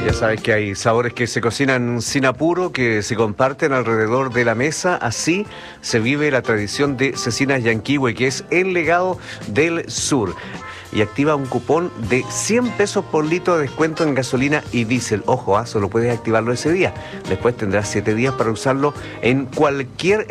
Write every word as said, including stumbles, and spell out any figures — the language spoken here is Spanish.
Ya sabes que hay sabores que se cocinan sin apuro, que se comparten alrededor de la mesa. Así se vive la tradición de Cecinas Yanquihue, que es el legado del sur. Y activa un cupón de cien pesos por litro de descuento en gasolina y diésel. Ojo, ¿eh? Solo puedes activarlo ese día. Después tendrás siete días para usarlo en cualquier